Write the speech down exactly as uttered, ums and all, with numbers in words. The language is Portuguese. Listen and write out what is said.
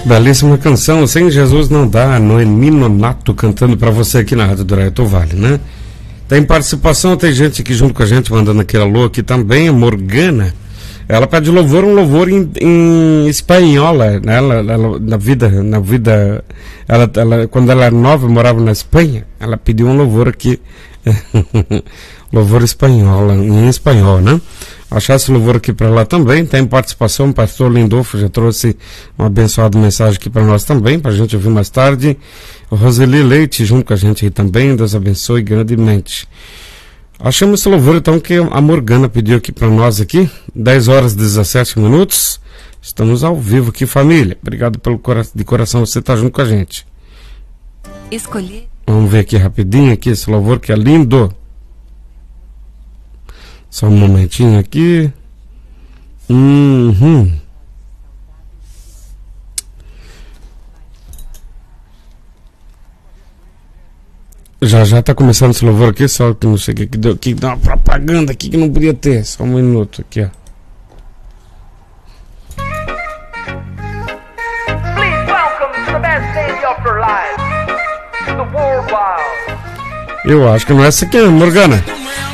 Belíssima canção, Sem Jesus Não Dá, Noemi Nonato cantando pra você aqui na Rádio do Raito Vale, né? Tem participação, tem gente aqui junto com a gente mandando aquele alô aqui também, a Morgana. Ela pede louvor, um louvor em, em espanhola, né? Ela, ela, na vida, na vida, ela, ela, quando ela era nova, morava na Espanha, ela pediu um louvor aqui, louvor espanhola, em espanhol, né? Achar esse louvor aqui para lá também. Tem participação, o pastor Lindolfo já trouxe uma abençoada mensagem aqui para nós também, para a gente ouvir mais tarde. O Roseli Leite junto com a gente aí também, Deus abençoe grandemente. Achamos esse louvor então que a Morgana pediu aqui para nós aqui, dez horas e dezessete minutos. Estamos ao vivo aqui, família. Obrigado pelo cora- de coração você estar junto com a gente. Escolher. Vamos ver aqui rapidinho aqui esse louvor que é lindo. Só um momentinho aqui. Uhum. Já já tá começando esse louvor aqui, só que não sei o que que deu, que deu uma propaganda aqui que não podia ter. Só um minuto aqui, ó. Please welcome to the best day of your life, the world wild. Eu acho que não é essa aqui, Morgana.